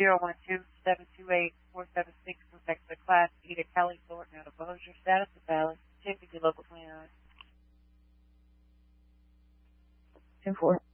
012-728-476, protect the class. Eda Kelly Thornton out of Bossier, status of valid. Check with your local 29. 10-4.